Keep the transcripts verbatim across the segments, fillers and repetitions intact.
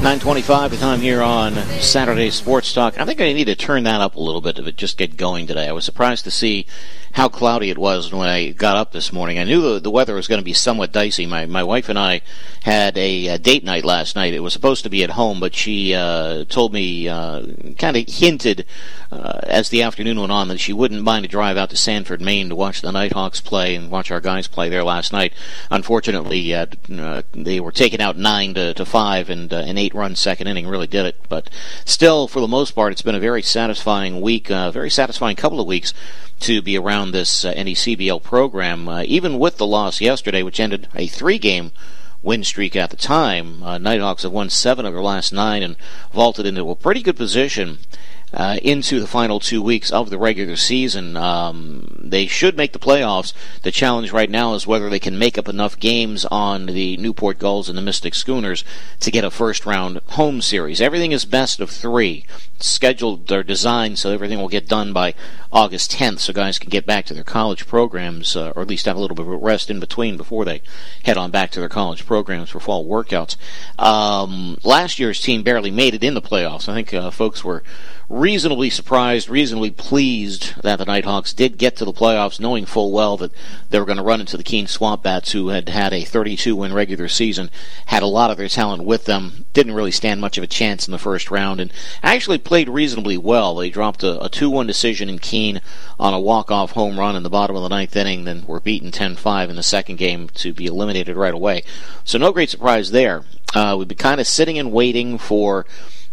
nine twenty-five, the time here on Saturday Sports Talk. I think I need to turn that up a little bit to just get going today. I was surprised to see how cloudy it was when I got up this morning. I knew the, the weather was going to be somewhat dicey. My my wife and I had a, a date night last night. It was supposed to be at home, but she uh, told me, uh, kind of hinted uh, as the afternoon went on that she wouldn't mind a drive out to Sanford, Maine to watch the Nighthawks play and watch our guys play there last night. Unfortunately, uh, uh, they were taken out nine to, to five, and uh, an eight-run second inning really did it. But still, for the most part, it's been a very satisfying week, a uh, very satisfying couple of weeks to be around this uh, N E C B L program. Uh, even with the loss yesterday, which ended a three-game win streak at the time, uh, Nighthawks have won seven of their last nine and vaulted into a pretty good position Uh, into the final two weeks of the regular season. Um, they should make the playoffs. The challenge right now is whether they can make up enough games on the Newport Gulls and the Mystic Schooners to get a first-round home series. Everything is best of three. Scheduled or designed so everything will get done by August tenth so guys can get back to their college programs, uh, or at least have a little bit of a rest in between before they head on back to their college programs for fall workouts. Um, last year's team barely made it in the playoffs. I think uh, folks were reasonably surprised, reasonably pleased that the Nighthawks did get to the playoffs, knowing full well that they were going to run into the Keene Swamp Bats, who had had a thirty-two win regular season, had a lot of their talent with them, didn't really stand much of a chance in the first round, and actually played reasonably well. They dropped a, a two one decision in Keene on a walk-off home run in the bottom of the ninth inning, then were beaten ten five in the second game to be eliminated right away. So no great surprise there. Uh, we've been kind of sitting and waiting for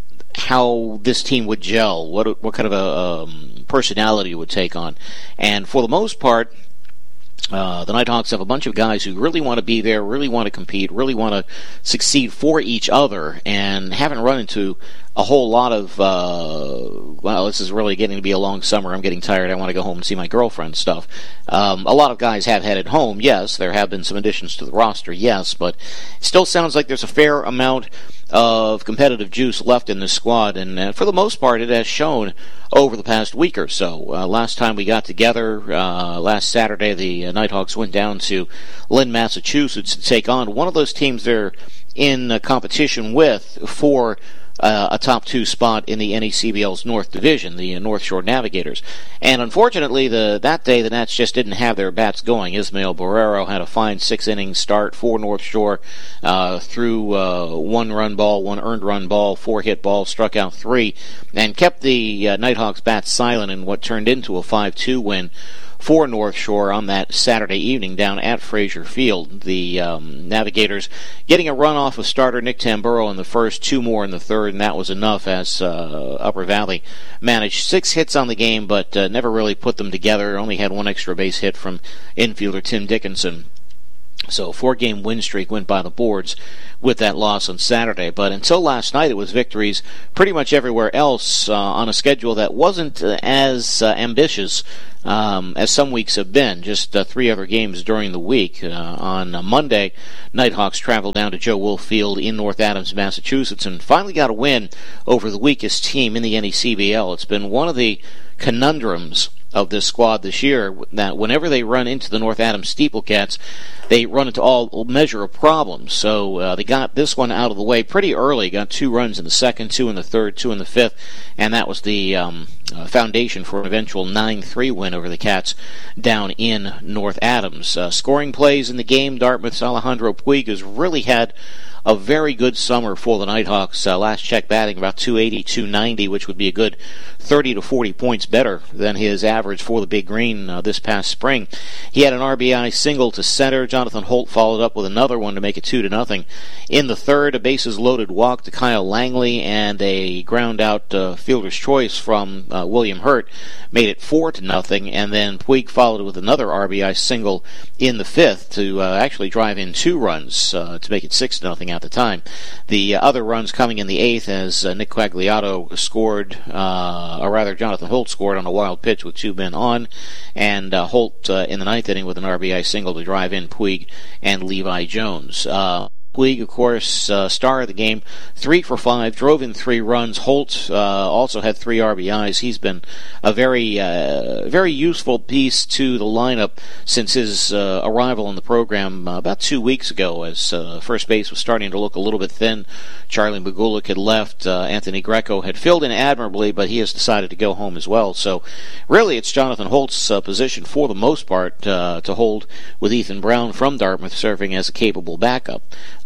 how this team would gel, what what kind of a um, personality it would take on. And for the most part, uh, the Nighthawks have a bunch of guys who really want to be there, really want to compete, really want to succeed for each other, and haven't run into a whole lot of, uh, well, this is really getting to be a long summer, I'm getting tired, I want to go home and see my girlfriend stuff. Um, a lot of guys have headed home, yes, there have been some additions to the roster, yes, but it still sounds like there's a fair amount of competitive juice left in this squad, and uh, for the most part it has shown over the past week or so. Uh, last time we got together, uh, last Saturday, the uh, Nighthawks went down to Lynn, Massachusetts to take on one of those teams they're in uh, competition with for Uh, a top two spot in the N E C B L's North Division, the uh, North Shore Navigators. And unfortunately, the that day the Nats just didn't have their bats going. Ismael Barrero had a fine six-inning start for North Shore, uh, threw uh, one run ball, one earned run ball, four hit balls, struck out three, and kept the uh, Nighthawks bats silent in what turned into a five two win for North Shore on that Saturday evening down at Frazier Field. The um, Navigators getting a run off of starter Nick Tamburo in the first, two more in the third, and that was enough as uh, Upper Valley managed six hits on the game, but uh, never really put them together. Only had one extra base hit from infielder Tim Dickinson. So a four-game win streak went by the boards with that loss on Saturday. But until last night, it was victories pretty much everywhere else uh, on a schedule that wasn't uh, as uh, ambitious um, as some weeks have been. Just uh, three other games during the week. Uh, on uh, Monday, Nighthawks traveled down to Joe Wolf Field in North Adams, Massachusetts, and finally got a win over the weakest team in the N E C B L. It's been one of the conundrums of this squad this year, that whenever they run into the North Adams Steeplecats, they run into all measure of problems. So uh, they got this one out of the way pretty early, got two runs in the second, two in the third, two in the fifth, and that was the um, uh, foundation for an eventual nine three win over the Cats down in North Adams. Uh, scoring plays in the game, Dartmouth's Alejandro Puig has really had a very good summer for the Nighthawks. Uh, last check batting about two eighty, two ninety, which would be a good thirty to forty points better than his average for the Big Green uh, this past spring. He had an R B I single to center. Jonathan Holt followed up with another one to make it two to nothing. In the third, a bases loaded walk to Kyle Langley and a ground out uh, fielder's choice from uh, William Hurt made it four to nothing. And then Puig followed with another R B I single in the fifth to uh, actually drive in two runs uh, to make it six to nothing at the time. The uh, other runs coming in the eighth as uh, Nick Quagliato scored, uh, or rather Jonathan Holt scored on a wild pitch with two men on, and uh, Holt uh, in the ninth inning with an R B I single to drive in Puig and Levi Jones. Uh, Puig, of course, uh, star of the game, three for five, drove in three runs. Holt uh, also had three R B Is. He's been a very, uh, very useful piece to the lineup since his uh, arrival in the program uh, about two weeks ago, as uh, first base was starting to look a little bit thin. Charlie Magulik had left. Uh, Anthony Greco had filled in admirably, but he has decided to go home as well. So, really, it's Jonathan Holt's uh, position for the most part uh, to hold, with Ethan Brown from Dartmouth serving as a capable backup.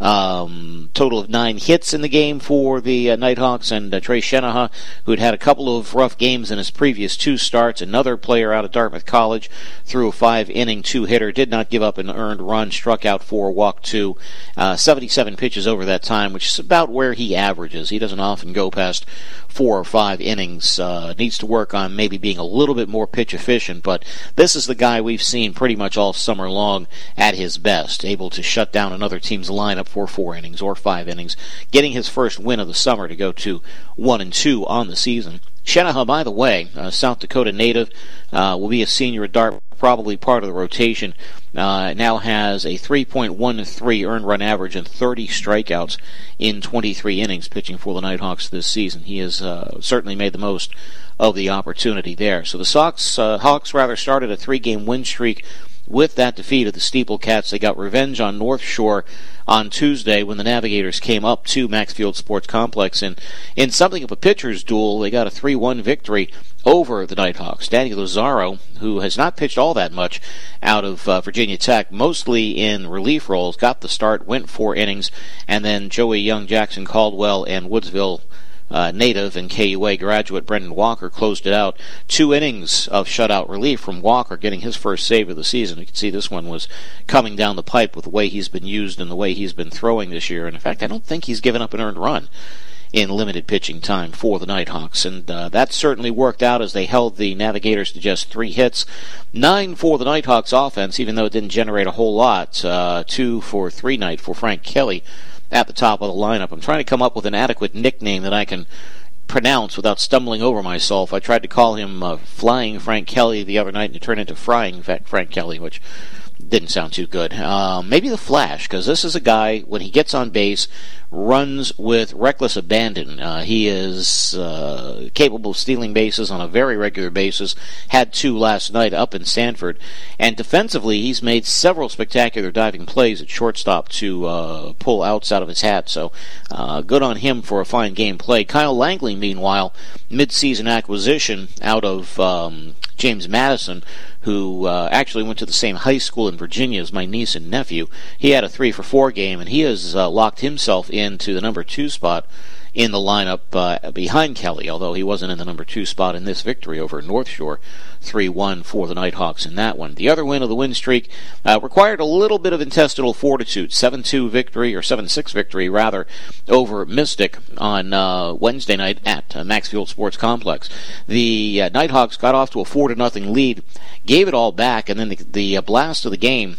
Um, total of nine hits in the game for the uh, Nighthawks, and uh, Trey Shenaha, who had had a couple of rough games in his previous two starts, another player out of Dartmouth College, threw a five-inning two-hitter, did not give up an earned run, struck out four, walked two, uh, seventy-seven pitches over that time, which is about where he averages. He doesn't often go past four or five innings. Uh, needs to work on maybe being a little bit more pitch efficient, but this is the guy we've seen pretty much all summer long at his best, able to shut down another team's lineup for four innings or five innings, getting his first win of the summer to go to one and two on the season. Shenaha, by the way, a South Dakota native, uh, will be a senior at Dartmouth, probably part of the rotation. Uh, now has a three point one three earned run average and thirty strikeouts in twenty-three innings pitching for the Nighthawks this season. He has uh, certainly made the most of the opportunity there. So the Sox, uh, Hawks rather started a three-game win streak with that defeat of the Steeple Cats. They got revenge on North Shore on Tuesday when the Navigators came up to Maxfield Sports Complex, and in something of a pitcher's duel, they got a three one victory over the Nighthawks. Danny Lazaro, who has not pitched all that much out of uh, Virginia Tech, mostly in relief roles, got the start, went four innings, and then Joey Young, Jackson Caldwell, and Woodsville Uh, native and K U A graduate Brendan Walker closed it out. Two innings of shutout relief from Walker, getting his first save of the season. You can see this one was coming down the pipe with the way he's been used and the way he's been throwing this year. And in fact, I don't think he's given up an earned run in limited pitching time for the Nighthawks. And uh, that certainly worked out as they held the Navigators to just three hits. Nine for the Nighthawks offense, even though it didn't generate a whole lot. Uh, two for three night for Frank Kelly at the top of the lineup. I'm trying to come up with an adequate nickname that I can pronounce without stumbling over myself. I tried to call him uh, Flying Frank Kelly the other night, and it turned into Frying Frank Kelly, which didn't sound too good. Um, maybe the Flash, because this is a guy, when he gets on base, runs with reckless abandon. Uh, he is uh, capable of stealing bases on a very regular basis. Had two last night up in Sanford. And defensively, he's made several spectacular diving plays at shortstop to uh, pull outs out of his hat. So uh, good on him for a fine game played. Kyle Langley, meanwhile, mid-season acquisition out of um, James Madison, who uh, actually went to the same high school in Virginia as my niece and nephew. He had a three for four game, and he has uh, locked himself into the number two spot in the lineup uh, behind Kelly, although he wasn't in the number two spot in this victory over North Shore. three one for the Nighthawks in that one. The other win of the win streak uh, required a little bit of intestinal fortitude. seven two victory, or seven six victory, rather, over Mystic on uh, Wednesday night at uh, Maxfield Sports Complex. The uh, Nighthawks got off to a four to nothing lead, gave it all back, and then the, the uh, blast of the game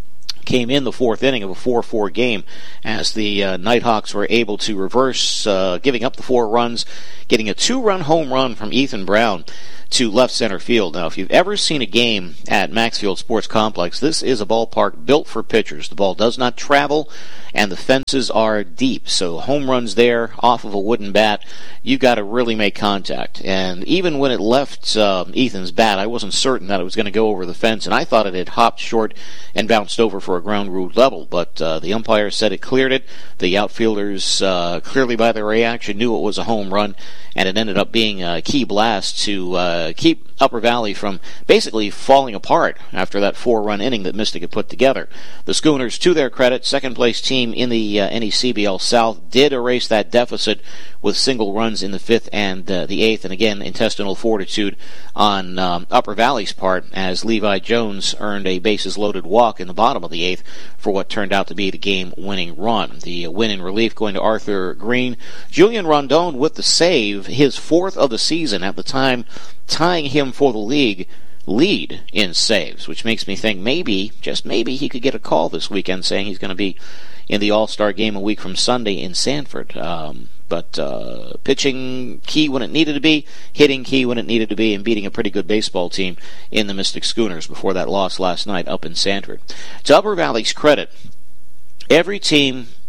came in the fourth inning of a four four game as the uh, Nighthawks were able to reverse, uh, giving up the four runs, getting a two-run home run from Ethan Brown to left center field. Now, if you've ever seen a game at Maxfield Sports Complex, this is a ballpark built for pitchers. The ball does not travel, and the fences are deep. So home runs there off of a wooden bat, you've got to really make contact. And even when it left uh, Ethan's bat, I wasn't certain that it was going to go over the fence, and I thought it had hopped short and bounced over for a ground rule level. But uh, the umpire said it cleared it. The outfielders, uh, clearly by their reaction, knew it was a home run, and it ended up being a key blast to uh, keep Upper Valley from basically falling apart after that four-run inning that Mystic had put together. The Schooners, to their credit, second-place team in the uh, N E C B L South, did erase that deficit with single runs in the fifth and uh, the eighth, and again, intestinal fortitude on um, Upper Valley's part, as Levi Jones earned a bases-loaded walk in the bottom of the eighth for what turned out to be the game-winning run. The uh, win in relief going to Arthur Green. Julian Rondon with the save, his fourth of the season at the time, tying him for the league lead in saves, which makes me think maybe, just maybe, he could get a call this weekend saying he's going to be in the All-Star game a week from Sunday in Sanford. Um, but uh, pitching key when it needed to be, hitting key when it needed to be, and beating a pretty good baseball team in the Mystic Schooners before that loss last night up in Sanford. To Upper Valley's credit, every team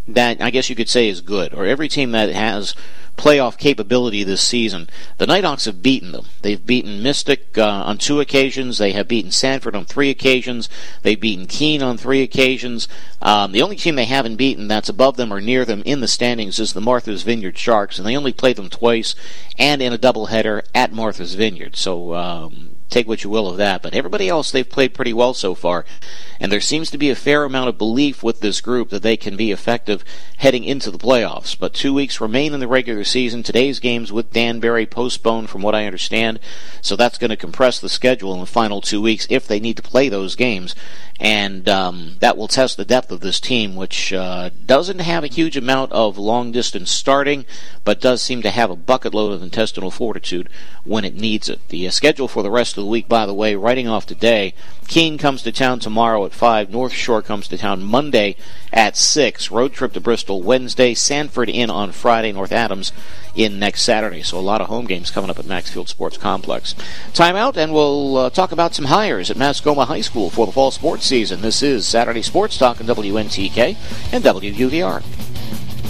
that I guess you could say is good, or every team that has playoff capability this season, the Nighthawks have beaten them. They've beaten Mystic uh, on two occasions. They have beaten Sanford on three occasions. They've beaten Keene on three occasions. Um, the only team they haven't beaten that's above them or near them in the standings is the Martha's Vineyard Sharks, and they only played them twice and in a doubleheader at Martha's Vineyard. So um, take what you will of that. But everybody else, they've played pretty well so far, and there seems to be a fair amount of belief with this group that they can be effective heading into the playoffs. But two weeks remain in the regular season. Today's games with Danbury postponed from what I understand, so that's going to compress the schedule in the final two weeks if they need to play those games, and um, that will test the depth of this team, which uh, doesn't have a huge amount of long-distance starting, but does seem to have a bucket load of intestinal fortitude when it needs it. The uh, schedule for the rest of the week, by the way, writing off today, Keene comes to town tomorrow at five, North Shore comes to town Monday at six, road trip to Bristol Wednesday, Sanford in on Friday, North Adams in next Saturday. So a lot of home games coming up at Maxfield Sports Complex. Time out, and we'll uh, talk about some hires at Mascoma High School for the fall sports season. This is Saturday Sports Talk on W N T K and W U V R.